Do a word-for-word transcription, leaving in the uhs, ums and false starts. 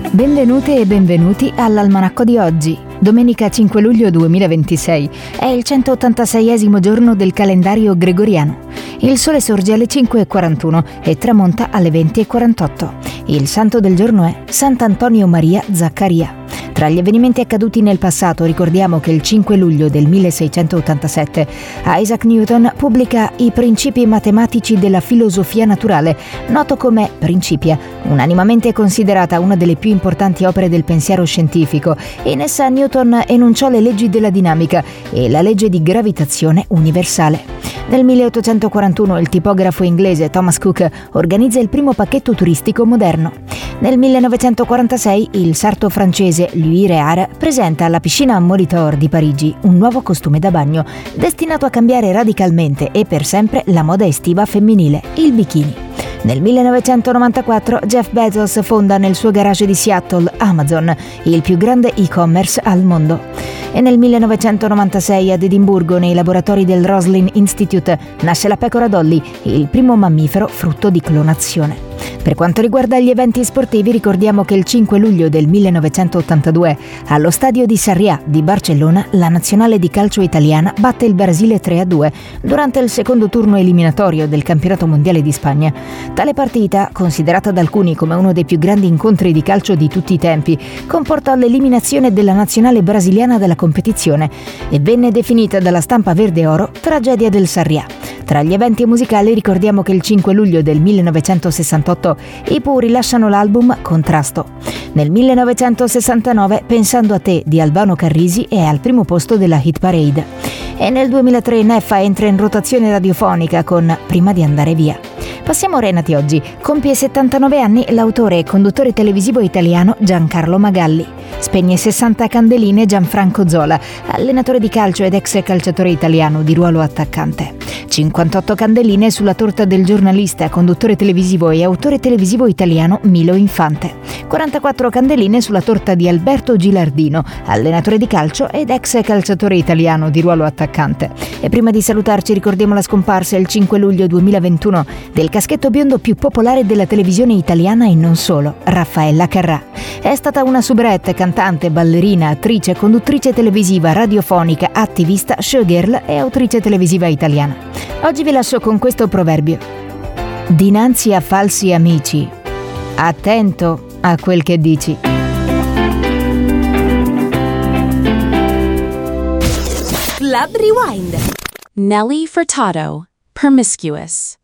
Benvenute e benvenuti all'Almanacco di oggi. Domenica cinque luglio duemilaventisei è il centoottantaseiesimo giorno del calendario gregoriano. Il sole sorge alle cinque e quarantuno e tramonta alle venti e quarantotto. Il santo del giorno è Sant'Antonio Maria Zaccaria. Tra gli avvenimenti accaduti nel passato ricordiamo che il cinque luglio del milleseicentottantasette Isaac Newton pubblica I principi matematici della filosofia naturale, noto come Principia, unanimamente considerata una delle più importanti opere del pensiero scientifico. In essa Newton enunciò le leggi della dinamica e la legge di gravitazione universale. Nel milleottocentoquarantuno il tipografo inglese Thomas Cook organizza il primo pacchetto turistico moderno. Nel millenovecentoquarantasei il sarto francese Louis Réard presenta alla piscina Molitor di Parigi un nuovo costume da bagno, destinato a cambiare radicalmente e per sempre la moda estiva femminile, il bikini. Nel millenovecentonovantaquattro Jeff Bezos fonda nel suo garage di Seattle Amazon, il più grande e-commerce al mondo. E nel millenovecentonovantasei ad Edimburgo, nei laboratori del Roslin Institute, nasce la pecora Dolly, il primo mammifero frutto di clonazione. Per quanto riguarda gli eventi sportivi, ricordiamo che il cinque luglio del millenovecentottantadue, allo stadio di Sarrià di Barcellona, la nazionale di calcio italiana batte il Brasile tre a due durante il secondo turno eliminatorio del campionato mondiale di Spagna. Tale partita, considerata da alcuni come uno dei più grandi incontri di calcio di tutti i tempi, comportò l'eliminazione della nazionale brasiliana dalla competizione e venne definita dalla stampa verde-oro tragedia del Sarrià. Tra gli eventi musicali ricordiamo che il cinque luglio del millenovecentosessantotto i Pooh rilasciano l'album Contrasto. Nel millenovecentosessantanove Pensando a te di Albano Carrisi è al primo posto della hit parade. E nel duemilatré Neffa entra in rotazione radiofonica con Prima di andare via. Passiamo a Renati oggi. Compie settantanove anni l'autore e conduttore televisivo italiano Giancarlo Magalli. Spegne sessanta candeline Gianfranco Zola, allenatore di calcio ed ex calciatore italiano di ruolo attaccante. cinquantotto candeline sulla torta del giornalista, conduttore televisivo e autore televisivo italiano Milo Infante. quarantaquattro candeline sulla torta di Alberto Gilardino, allenatore di calcio ed ex calciatore italiano di ruolo attaccante. E prima di salutarci ricordiamo la scomparsa il cinque luglio duemilaventuno del caschetto biondo più popolare della televisione italiana e non solo, Raffaella Carrà. È stata una soubrette, cantante, ballerina, attrice, conduttrice televisiva, radiofonica, attivista, showgirl e autrice televisiva italiana. Oggi vi lascio con questo proverbio. Dinanzi a falsi amici, attento a quel che dici. Club Rewind. Nelly Furtado, Promiscuous.